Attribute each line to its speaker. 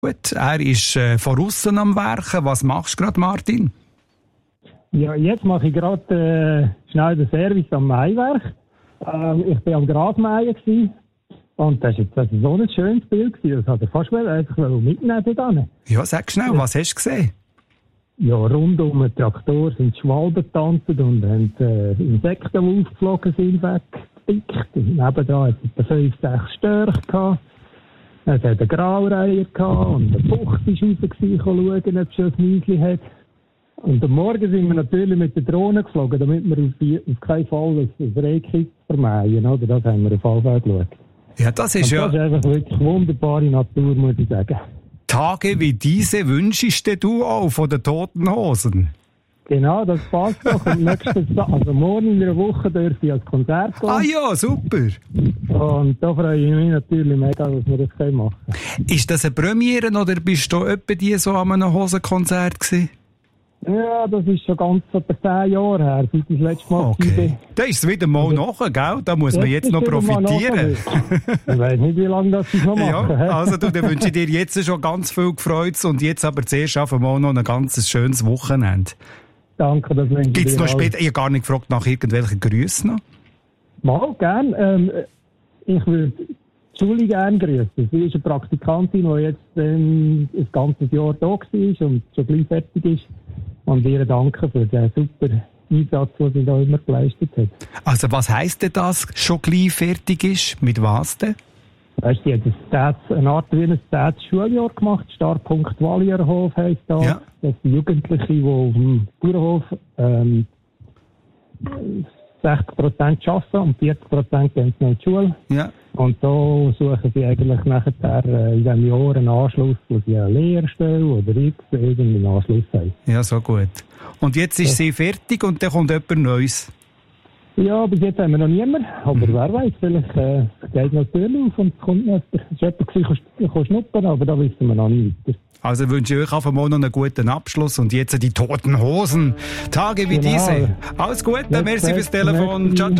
Speaker 1: Gut, er ist von aussen am Werken. Was machst du gerade, Martin?
Speaker 2: Ja, jetzt mache ich gerade schnell den Service am Maiwerk. Ich war am Grasmähen gewesen. Und das war jetzt so ein schönes Bild gewesen. Das hat er fast einfach mitnehmen dort.
Speaker 1: Ja, sag schnell, was hast du gesehen?
Speaker 2: Ja, rund um den Traktor sind Schwalben getanzt und haben Insekten, die aufgeflogen sind, weggepickt. Nebenan hat es 5, 6 Störche gehabt. Es hat einen Graureiher gehabt und ein Fuchs war raus gewesen, schauen, ob es schon ein Müsli hat. Und am Morgen sind wir natürlich mit der Drohne geflogen, damit wir auf keinen Fall ein Rehkitz vermeiden. Oder? Das haben wir auf jeden Fall geschaut.
Speaker 1: Ja, das ist
Speaker 2: das ist einfach wirklich wunderbare Natur, muss ich sagen.
Speaker 1: Tage wie diese wünschst du auch von den Toten Hosen?
Speaker 2: Genau, das passt doch. Also morgen in einer Woche dürfen ich als Konzert gehen.
Speaker 1: Ah ja, super.
Speaker 2: Und da freue ich mich natürlich mega, dass wir das machen können.
Speaker 1: Ist das eine Premiere oder bist du etwa die so an einem Hosenkonzert gewesen?
Speaker 2: Ja, das ist schon ganz etwa 10 Jahre her, seit ich das letzte Mal
Speaker 1: okay. Da ist es wieder mal nachher, gell? Da muss man jetzt noch profitieren.
Speaker 2: Ich weiss nicht, wie lange das ich noch mache.
Speaker 1: Ja, also dann wünsche ich dir jetzt schon ganz viel Gefreut und jetzt aber zuerst schaffen wir noch ein ganz schönes Wochenende.
Speaker 2: Danke, das wünsche ich dir.
Speaker 1: Gibt es noch später, ich habe gar nicht gefragt nach irgendwelchen Grüßen noch?
Speaker 2: Mal, gern. Ich würde Julie gerne grüßen. Sie ist eine Praktikantin, die jetzt ein ganzes Jahr da war und schon gleich fertig ist. Und ihr danke für den super Einsatz, den sie da immer geleistet hat.
Speaker 1: Also was heisst denn das, schon gleich fertig ist? Mit was denn?
Speaker 2: Weißt du, sie hat eine Art wie ein 10. Schuljahr gemacht. Startpunkt Walierhof heisst da. Ja. Das sind Jugendliche, die auf dem Bauernhof 60% arbeiten und 40% gehen noch in die Schule.
Speaker 1: Ja.
Speaker 2: Und da suchen sie eigentlich nachher in diesem Jahr einen Anschluss, wo sie eine Lehrstelle oder irgendeinen Anschluss haben.
Speaker 1: Ja, so gut. Und jetzt ist sie fertig und dann kommt jemand Neues?
Speaker 2: Ja, bis jetzt haben wir noch niemanden. Aber wer weiß, vielleicht geht noch die Tür auf und es kommt noch jemand. Es war jemand, der schnuppern, aber da wissen wir noch nicht weiter.
Speaker 1: Also wünsche ich euch auf einmal noch einen guten Abschluss und jetzt die Toten Hosen. Tage wie diese. Alles Gute, merci fürs Telefon. Ciao, ciao.